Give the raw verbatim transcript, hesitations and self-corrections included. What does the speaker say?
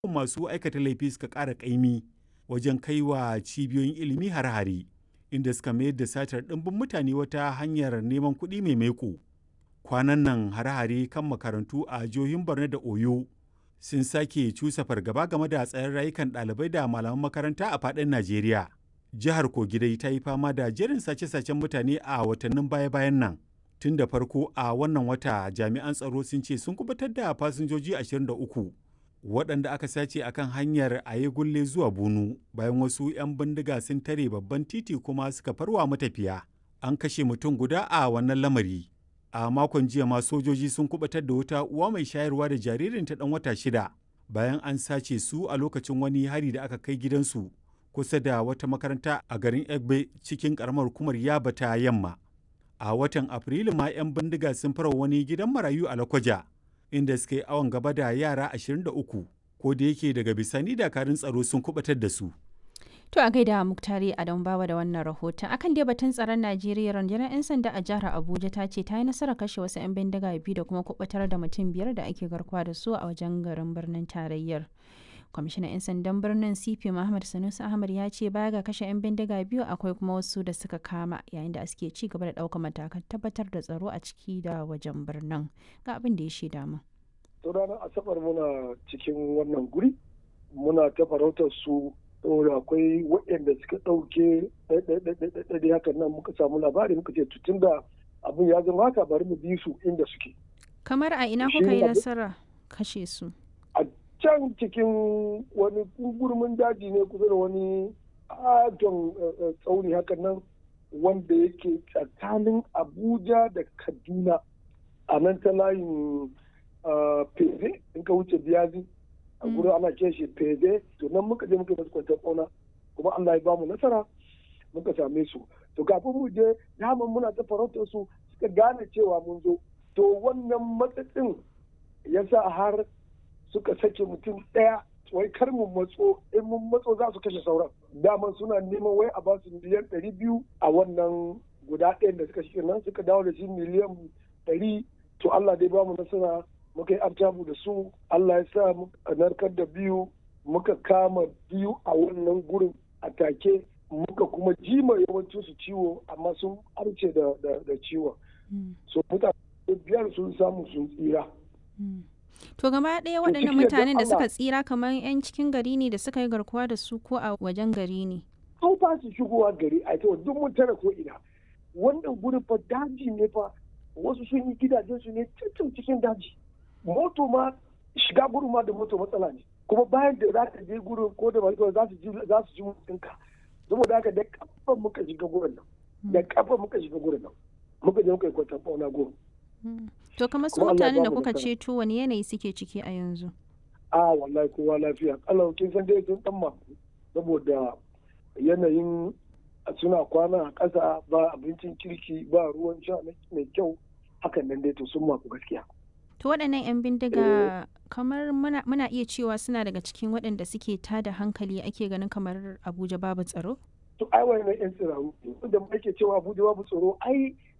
masu aikata laifi suka ƙara ƙaimi wajen kai wa cibiyoyin ilimi hare-hare, inda suka mayar da satar ɗimbin mutane wata hanyar neman kuɗi mai maiko. Kwanan nan hare-hare kan makarantu a jihohin Borno da Oyo sun sake cusa fargaba game da tsaron rayukan ɗalibai da malaman makaranta a faɗin Najeriya. Jihar Kogi dai ta yi fama da jerin sace-sacen mutane a watannin baya-bayan nan. Tun da farko a wannan wata jami'an tsaro sun ce sun kubutar da fasinjoji ashirin da uku waɗanda aka sace akan hanyar Ayegulle zuwa Bunu bayan wasu 'yan bindiga sun tare babban titi kuma suka farwa matafiya. An kashe mutum guda a wannan lamari. A makon jiya ma sojoji sun kubutar da wata uwa mai shayarwa da jaririnta ɗan wata shida bayan an sace su a lokacin wani hari da aka kai gidansu kusa da wata makaranta a garin Egbe cikin ƙaramar hukumar Yaba ta Yamma. A watan Afrilu ma 'yan bindiga sun farwa wani gidan marayu a Lakwaja, inda suka yi awon gaba da yara ashirin da uku, ko da yake daga bisani dakarun tsaro sun kubatar da su. To a gaida Muktari Adam Bawa da wannan rahoton. Akan dai batun tsaron Najeriya, rundunar 'yan sanda a jihar Abuja ta ce ta yi nasarar kashe wasu 'yan bindiga biyu da kuma kubatar da mutum biyar da ake garkuwa da su a wajen garin birnin tarayyar. Kwamishinan 'yan sandan birnin C P Muhammad Sanusi Ahmad ya ce baya ga kashe 'yan bindiga biyu akwai kuma wasu da suka kama yayin da suke ci gaba da ɗaukar matakan tabbatar da tsaro a ciki da wajen birnin. Ga abin da ya shaida mu. To ranar Asabar muna cikin wannan guri muna ta farautar su saboda akwai waɗanda suka ɗauke ɗaiɗaiɗaiɗaiɗaiɗai hakan nan muka samu labari muka ce tutun da abin ya zama haka bari mu bi su inda suke. Kamar a ina kuka yi nasara kashe su? A can cikin wani gurmin daji ne kusa da wani adon tsauni hakan nan wanda yake tsakanin Abuja da Kaduna a nan ta layin Feze in ka wuce Biyazi. a gurin ana ke shi feze to nan muka je muka masu kwantar ƙauna kuma Allah ya bamu nasara muka same su to kafin mu je daman muna ta farautar su suka gane cewa mun zo to wannan matsatsin ya sa har suka sake mutum ɗaya wai kar mu matso in mun matso za su kashe sauran daman suna neman wai a ba su miliyan ɗari biyu a wannan guda ɗayan da suka shi nan suka dawo da shi miliyan ɗari to Allah dai bamu nasara muka yi artabu da su Allah ya sa muka narkar da biyu muka kama biyu a wannan gurin a take muka kuma jima yawancin su ciwo amma sun arce da, da, da ciwon mm. so mutane biyar sun samu sun tsira mm. to gaba ɗaya waɗannan mutanen da suka tsira kamar 'yan cikin gari ne da suka yi garkuwa da su ko a wajen gari ne an fa su shigowa gari a ita duk mun tara ko ina wannan gurin fa daji ne fa wasu sun yi gidajen su ne cikin cikin daji moto ma shiga gurin ma da moto matsala ne kuma bayan da za ka je gurin ko da ba za su ji za su ji mutunka saboda haka da kafa muka shiga gurin nan da kafa muka shiga gurin nan muka je muka yi kwatan fauna gurin to kamar su mutanen da kuka ceto wani yanayi suke ciki a yanzu a wallahi kowa lafiya Allah kin san dai sun dan maku saboda yanayin suna kwana a ƙasa ba abincin kirki ba ruwan sha mai kyau hakan nan dai to sun maku gaskiya. To waɗannan 'yan bindiga kamar muna, muna iya cewa suna daga cikin waɗanda suke tada hankali ake ganin kamar Abuja babu tsaro? To ai wannan 'yan tsiraru da ake cewa Abuja babu tsaro ai